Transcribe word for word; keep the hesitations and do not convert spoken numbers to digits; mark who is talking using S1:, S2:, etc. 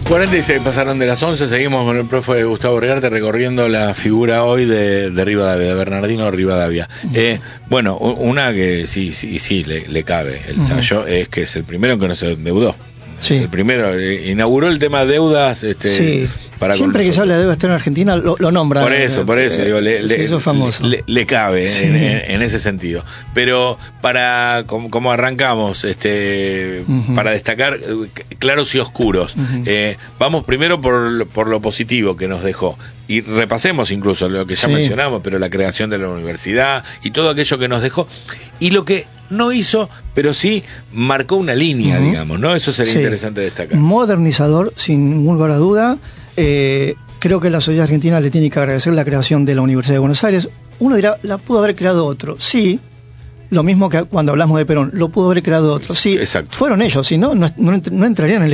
S1: cuarenta y seis pasaron de las once, seguimos con el profe Gustavo Regarte recorriendo la figura hoy de, de Rivadavia, de Bernardino Rivadavia. Eh, bueno, una que sí, sí, sí le, le cabe el Sayo, es que es el primero que no se endeudó. Sí. El primero, eh, inauguró el tema deudas. Este,
S2: sí.
S1: Para
S2: Siempre que se habla de deuda externa en Argentina, lo, lo nombran.
S1: Por eso, por eso, eh, digo, le,
S2: sí, eso es famoso.
S1: Le, le cabe sí. en, en, en ese sentido. Pero para, como, como arrancamos, este, uh-huh. para destacar claros y oscuros, uh-huh. eh, vamos primero por, por lo positivo que nos dejó. Y repasemos incluso lo que ya sí. mencionamos, pero la creación de la universidad y todo aquello que nos dejó. Y lo que no hizo, pero sí marcó una línea, uh-huh. digamos, ¿no? Eso sería sí. interesante destacar.
S2: Modernizador, sin ningún lugar a duda. Eh, creo que la sociedad argentina le tiene que agradecer la creación de la Universidad de Buenos Aires. Uno dirá, la pudo haber creado otro. Sí, lo mismo que cuando hablamos de Perón, lo pudo haber creado otro. Sí, exacto. Fueron ellos, si no, no, no entrarían en el